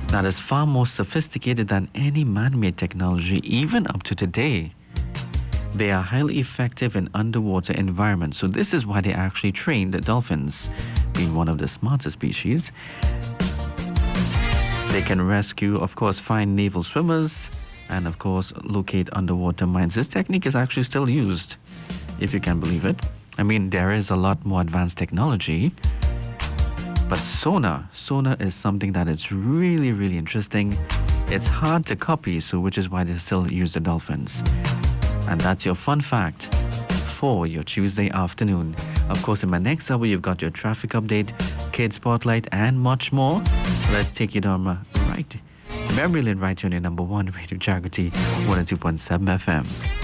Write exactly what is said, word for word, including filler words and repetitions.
that is far more sophisticated than any man-made technology, even up to today. They are highly effective in underwater environments, so this is why they actually train the dolphins, being one of the smartest species. They can rescue, of course, find naval swimmers, and of course, locate underwater mines. This technique is actually still used, if you can believe it. I mean, there is a lot more advanced technology, but sonar, sonar is something that is really, really interesting. It's hard to copy, so which is why they still use the dolphins. And that's your fun fact for your Tuesday afternoon. Of course, in my next hour, you've got your traffic update, Kids Spotlight, and much more. Let's take you down right. Memory Lane right here on your number one radio Jagriti one oh two point seven F M.